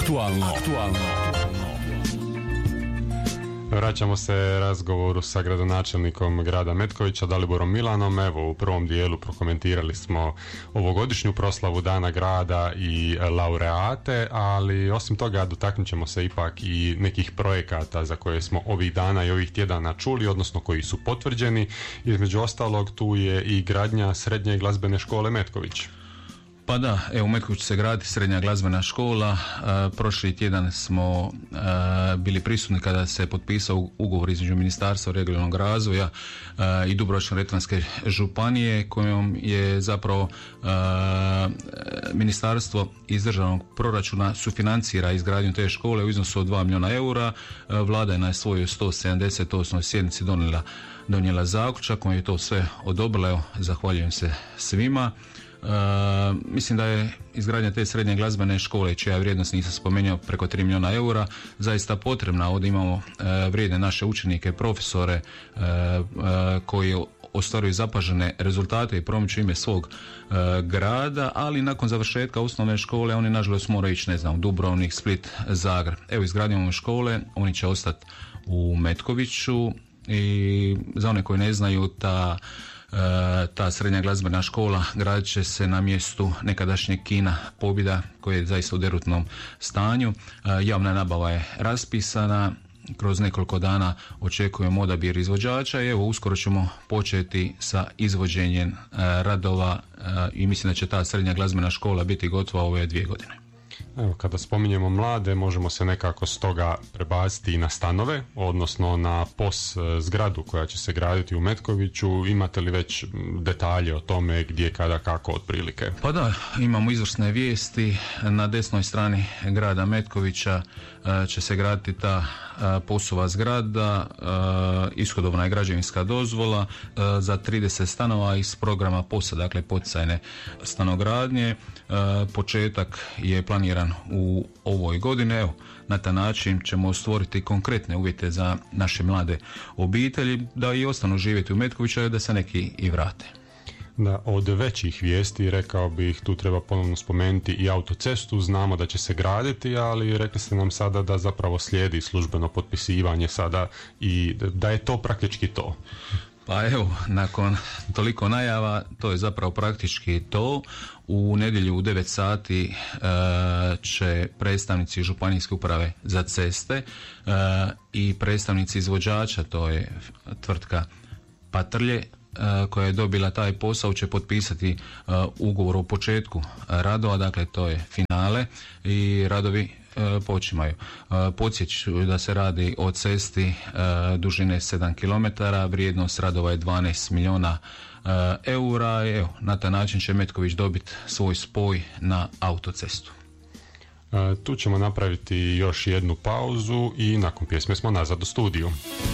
Aktualno. Vraćamo se razgovoru sa gradonačelnikom grada Metkovića, Daliborom Milanom. Evo, u prvom dijelu prokomentirali smo ovogodišnju proslavu Dana grada i laureate, ali osim toga dotaknut ćemo se ipak i nekih projekata za koje smo ovih dana i ovih tjedana čuli, odnosno koji su potvrđeni. Između ostalog, tu je i gradnja Srednje glazbene škole Metković. Pa da, evo u Metkoviću se gradi Srednja glazbena škola. Prošli tjedan smo bili prisutni kada se potpisao ugovor između Ministarstva regionalnog razvoja i Dubrovačko-neretvanske županije, kojom je zapravo ministarstvo iz državnog proračuna sufinancira izgradnju te škole u iznosu od 2 milijuna eura. Vlada je na svojoj 178. sjednici donijela zaključak kojim je to sve odobrila. Evo, zahvaljujem se svima. Mislim da je izgradnja te srednje glazbene škole, čija vrijednost nisam spomenuo, preko 3 milijuna eura, zaista potrebna. Ovdje imamo vrijedne naše učenike, profesore koji ostvaruju zapažene rezultate i promiču ime svog grada, ali nakon završetka osnovne škole oni nažalost moraju ići, Dubrovnik, Split, Zagreb. Evo, izgradnjom ove škole oni će ostati u Metkoviću i za one koji ne znaju, ta srednja glazbena škola gradit će se na mjestu nekadašnjeg kina Pobjeda, koji je zaista u derutnom stanju. Javna nabava je raspisana, kroz nekoliko dana očekujemo odabir izvođača i evo uskoro ćemo početi sa izvođenjem radova i mislim da će ta srednja glazbena škola biti gotova ove 2 godine. Evo, kada spominjemo mlade, možemo se nekako stoga prebaciti i na stanove, odnosno na POS zgradu koja će se graditi u Metkoviću. Imate li već detalje o tome gdje, kada, kako otprilike? Pa da, imamo izvrsne vijesti. Na desnoj strani grada Metkovića će se graditi ta POS-ova zgrada. Ishodovna je građevinska dozvola za 30 stanova iz programa POS-a, dakle poticajne stanogradnje. Početak je planiran u ovoj godini. Evo, na taj način ćemo stvoriti konkretne uvjete za naše mlade obitelji da i ostanu živjeti u Metkoviću, da se neki i vrate. Da, od većih vijesti, rekao bih, tu treba ponovno spomenuti i autocestu. Znamo da će se graditi, ali rekli ste nam sada da zapravo slijedi službeno potpisivanje sada i da je to praktički to. Pa evo, nakon toliko najava, to je zapravo praktički to. U nedjelju u 9 sati će predstavnici Županijske uprave za ceste i predstavnici izvođača, to je tvrtka Patrlje, koja je dobila taj posao, će potpisati ugovor o početku radova, dakle to je finale i radovi počimaju. Podsjeću da se radi o cesti dužine 7 km, vrijednost radova je 12 milijuna eura. Evo, na taj način će Metković dobiti svoj spoj na autocestu. Tu ćemo napraviti još jednu pauzu i nakon pjesme smo nazad u studiju.